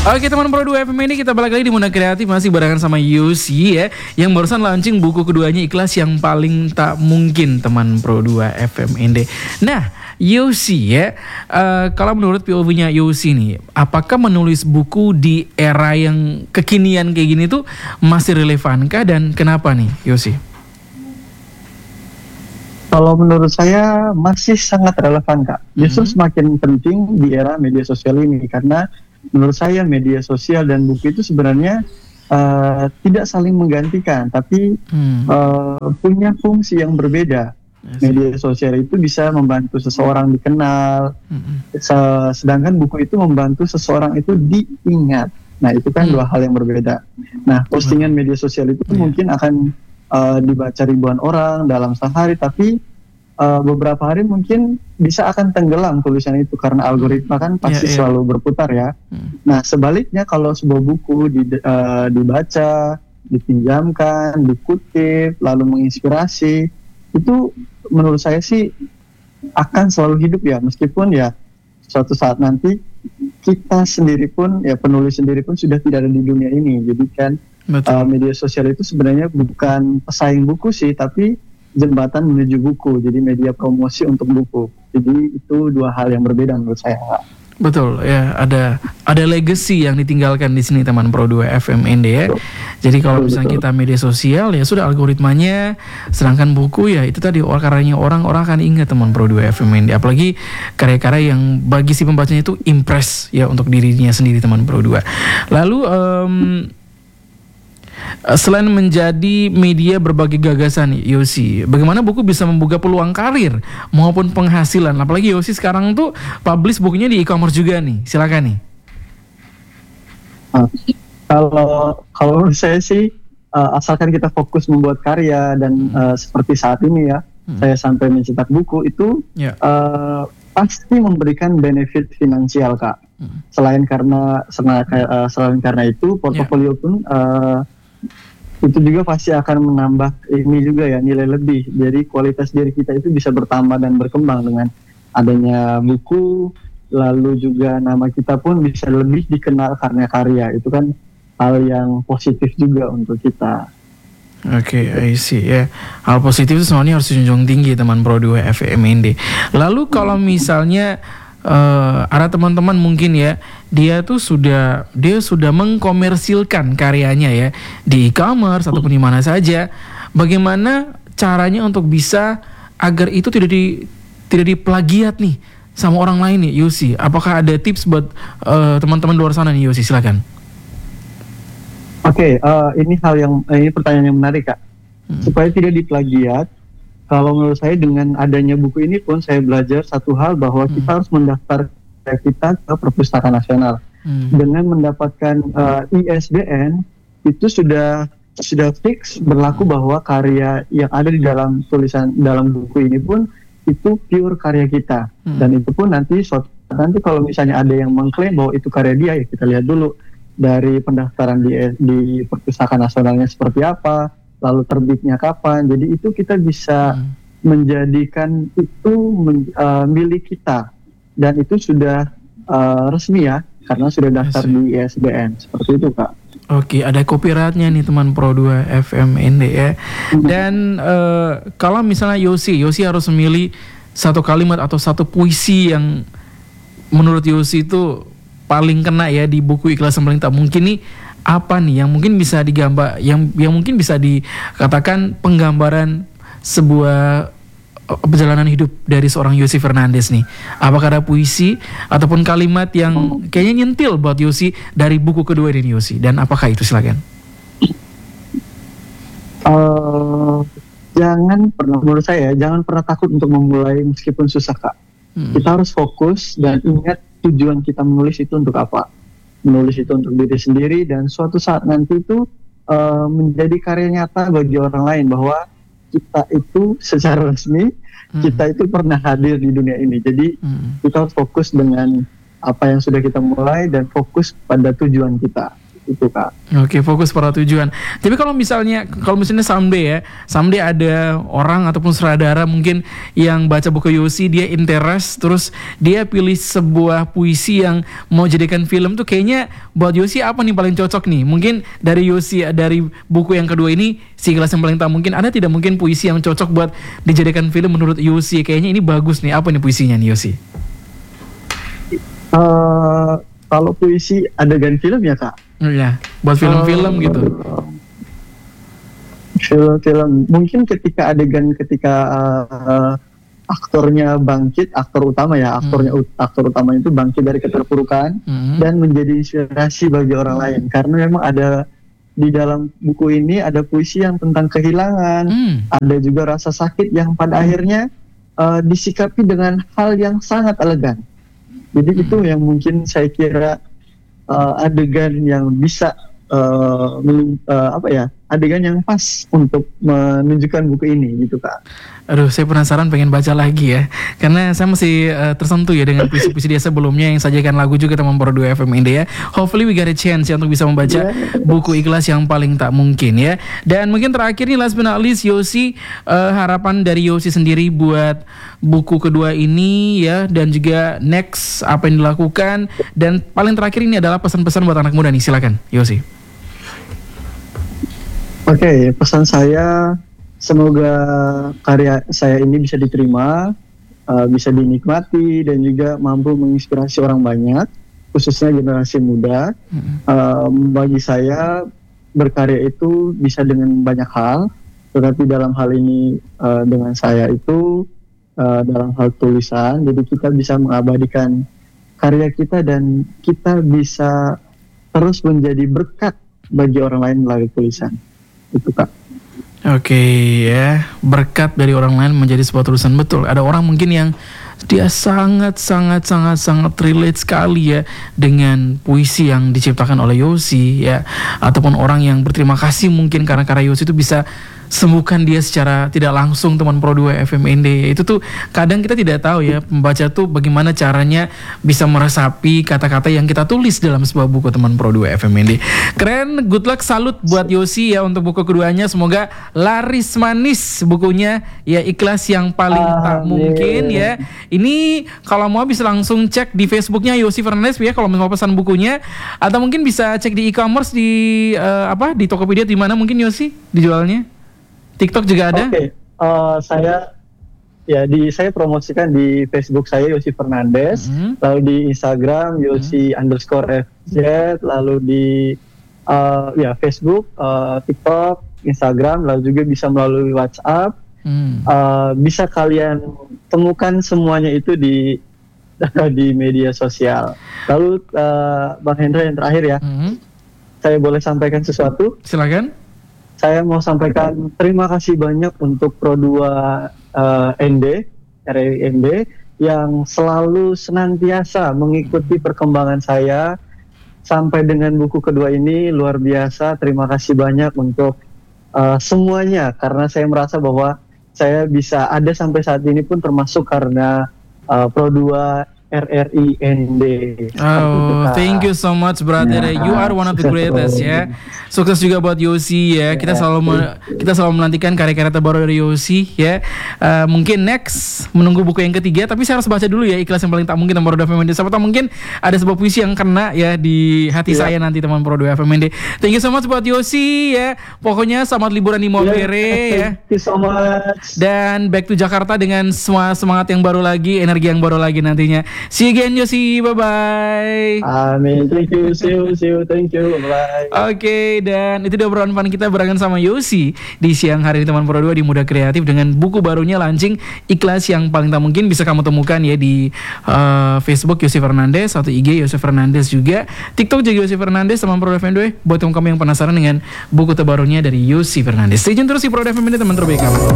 Oke teman Pro 2 FM ini kita balik lagi di Muda Kreatif masih barengan sama Yosi ya, yang barusan launching buku keduanya Ikhlas yang Paling Tak Mungkin teman Pro 2 FM ND. Nah Yosi ya, kalau menurut POV-nya Yosi nih, apakah menulis buku di era yang kekinian kayak gini tuh masih relevankah dan kenapa nih Yosi? Kalau menurut saya masih sangat relevan Kak. Justru semakin penting di era media sosial ini karena menurut saya media sosial dan buku itu sebenarnya tidak saling menggantikan, tapi punya fungsi yang berbeda. Media sosial itu bisa membantu seseorang dikenal, sedangkan buku itu membantu seseorang itu diingat. Nah itu kan dua hal yang berbeda. Nah postingan media sosial itu mungkin akan dibaca ribuan orang dalam sehari, tapi beberapa hari mungkin bisa akan tenggelam tulisan itu karena algoritma kan pasti selalu berputar ya. Nah sebaliknya kalau sebuah buku dibaca, dipinjamkan, dikutip, lalu menginspirasi, itu menurut saya sih akan selalu hidup ya, meskipun ya suatu saat nanti kita sendiri pun ya penulis sendiri pun sudah tidak ada di dunia ini. Jadi kan media sosial itu sebenarnya bukan pesaing buku sih, tapi jembatan menuju buku, jadi media promosi untuk buku. Jadi itu dua hal yang berbeda menurut saya. Betul ya, ada legacy yang ditinggalkan di sini teman Pro 2 FM ND ya. Jadi kalau misalnya kita media sosial ya sudah algoritmanya, sedangkan buku ya itu tadi karyanya orang akan ingat teman Pro 2 FM ND. Apalagi karya-karya yang bagi si pembacanya itu impress ya untuk dirinya sendiri teman Pro 2. Lalu selain menjadi media berbagai gagasan Yosi, bagaimana buku bisa membuka peluang karir maupun penghasilan? Apalagi Yosi sekarang tuh publish bukunya di e-commerce juga nih. Silakan nih. Kalau menurut saya sih asalkan kita fokus membuat karya dan seperti saat ini ya, saya sampai mencetak buku itu pasti memberikan benefit finansial Kak. Selain karena itu portofolio pun itu juga pasti akan menambah ini juga ya, nilai lebih. Jadi kualitas diri kita itu bisa bertambah dan berkembang dengan adanya buku. Lalu juga nama kita pun bisa lebih dikenal karena karya. Itu kan hal yang positif juga untuk kita. Oke, I see ya. Hal positif itu semuanya harus dijunjung tinggi teman Pro 2 FM ND. Lalu kalau misalnya ada teman-teman mungkin ya, dia sudah mengkomersilkan karyanya ya di e-commerce ataupun di mana saja. Bagaimana caranya untuk bisa agar itu tidak diplagiat nih sama orang lain nih Yosi? Apakah ada tips buat teman-teman luar sana nih Yosi? Silakan. Oke, ini pertanyaan yang menarik Kak. Supaya tidak diplagiat, kalau menurut saya dengan adanya buku ini pun saya belajar satu hal, bahwa kita harus mendaftar kita ke Perpustakaan Nasional. Dengan mendapatkan ISBN itu sudah fix berlaku bahwa karya yang ada di dalam dalam buku ini pun itu pure karya kita. Dan itu pun nanti kalau misalnya ada yang mengklaim bahwa itu karya dia, ya kita lihat dulu dari pendaftaran di Perpustakaan Nasionalnya seperti apa, lalu terbitnya kapan. Jadi itu kita bisa menjadikan itu milik kita, dan itu sudah resmi ya, karena sudah daftar di ISBN. Seperti itu Kak. Oke, ada copyrightnya nih teman Pro 2 FM ND ya. Dan kalau misalnya Yosi harus memilih satu kalimat atau satu puisi yang menurut Yosi itu paling kena ya di buku Ikhlas yang Paling Tak Mungkin nih, apa nih yang mungkin bisa digambar, yang mungkin bisa dikatakan penggambaran sebuah perjalanan hidup dari seorang Yosi Fernandes nih? Apakah ada puisi ataupun kalimat yang kayaknya nyentil buat Yosi dari buku kedua ini Yosi? Dan apakah itu? Silakan. Menurut saya jangan pernah takut untuk memulai meskipun susah Kak. Kita harus fokus dan ingat tujuan kita menulis itu untuk apa. Menulis itu untuk diri sendiri, dan suatu saat nanti itu menjadi karya nyata bagi orang lain bahwa kita itu secara resmi kita itu pernah hadir di dunia ini. Jadi kita harus fokus dengan apa yang sudah kita mulai dan fokus pada tujuan kita. itu Kak. Oke, fokus pada tujuan. Tapi kalau misalnya someday ada orang ataupun sutradara mungkin yang baca buku Yosi, dia interest, terus dia pilih sebuah puisi yang mau jadikan film tuh, kayaknya buat Yosi apa nih paling cocok nih? Mungkin dari Yosi, dari buku yang kedua ini, Si Ikhlas yang Paling Tak Mungkin, ada tidak mungkin puisi yang cocok buat dijadikan film menurut Yosi? Kayaknya ini bagus nih. Apa nih puisinya nih Yosi? Kalau puisi adegan film ya Kak? Iya, buat film-film gitu. Film-film mungkin ketika aktornya bangkit, aktor utama itu bangkit dari keterpurukan dan menjadi inspirasi bagi orang lain, karena memang ada di dalam buku ini ada puisi yang tentang kehilangan, ada juga rasa sakit yang pada akhirnya disikapi dengan hal yang sangat elegan. Jadi itu yang mungkin saya kira adegan yang bisa adegan yang pas untuk menunjukkan buku ini gitu Kak. Aduh, saya penasaran, pengen baca lagi ya, karena saya masih tersentuh ya dengan puisi-puisi dia sebelumnya yang sajikan lagu juga teman Pro 2 FM Inde ya. Hopefully we got a chance ya untuk bisa membaca buku Ikhlas yang Paling Tak Mungkin ya. Dan mungkin terakhir nih, last but not least, Yosi, harapan dari Yosi sendiri buat buku kedua ini ya, dan juga next apa yang dilakukan, dan paling terakhir ini adalah pesan-pesan buat anak muda nih, silakan Yosi. Oke, pesan saya, semoga karya saya ini bisa diterima, bisa dinikmati, dan juga mampu menginspirasi orang banyak, khususnya generasi muda. Bagi saya, berkarya itu bisa dengan banyak hal, tetapi dalam hal ini dengan saya itu dalam hal tulisan, jadi kita bisa mengabadikan karya kita dan kita bisa terus menjadi berkat bagi orang lain melalui tulisan. Itu Kak. Oke ya, berkat dari orang lain menjadi sebuah tulisan. Betul, ada orang mungkin yang dia sangat relate sekali ya dengan puisi yang diciptakan oleh Yosi ya, ataupun orang yang berterima kasih mungkin karena karya Yosi itu bisa sembuhkan dia secara tidak langsung, teman Pro 2 FM Inde. Itu tuh kadang kita tidak tahu ya, pembaca tuh bagaimana caranya bisa meresapi kata-kata yang kita tulis dalam sebuah buku, teman Pro 2 FM Inde. Keren, good luck, salut buat Yosi ya untuk buku keduanya. Semoga laris manis bukunya ya, Ikhlas yang Paling Tak Mungkin ya. Ini kalau mau bisa langsung cek di Facebooknya Yosi Fernandes ya kalau mau pesan bukunya, atau mungkin bisa cek di e-commerce di di Tokopedia, di mana mungkin Yosi dijualnya. TikTok juga ada? Oke, saya promosikan di Facebook saya Yosi Fernandes, lalu di Instagram Yosi _FZ, lalu di Facebook, TikTok, Instagram, lalu juga bisa melalui WhatsApp. Bisa kalian temukan semuanya itu di media sosial. Lalu Bang Hendra yang terakhir ya, saya boleh sampaikan sesuatu? Silakan. Saya mau sampaikan terima kasih banyak untuk Pro 2 RRI yang selalu senantiasa mengikuti perkembangan saya sampai dengan buku kedua ini. Luar biasa, terima kasih banyak untuk semuanya, karena saya merasa bahwa saya bisa ada sampai saat ini pun termasuk karena Pro 2 RRI ND. Oh, thank you so much brother. You are one of the greatest ya. Sukses juga buat Yosi ya. Kita selalu menantikan karya-karya terbaru dari Yosi ya. Mungkin next menunggu buku yang ketiga, tapi saya harus baca dulu ya Ikhlas yang Paling Tak Mungkin, teman Pro 2 FM. Siapa tahu mungkin ada sebuah puisi yang kena ya di hati saya nanti, teman Pro 2 FM. Thank you so much buat Yosi ya. Pokoknya selamat liburan di Monterey ya. Thank you so much. Dan back to Jakarta dengan semua semangat yang baru lagi, energi yang baru lagi nantinya. See you again Yosi, bye-bye. Amin, thank you, see you, thank you, bye. Oke, dan itu dia obrolan fun kita barengan sama Yosi di siang hari ini, teman Pro 2 di Muda Kreatif, dengan buku barunya launching Ikhlas yang Paling Tak Mungkin. Bisa kamu temukan ya di Facebook Yosi Fernandes, atau IG Yosi Fernandes juga, TikTok juga Yosi Fernandes, teman Pro 2 FM. Buat kamu yang penasaran dengan buku terbarunya dari Yosi Fernandes, stay tune terus di Pro 2 FM ini, teman terbaik kamu.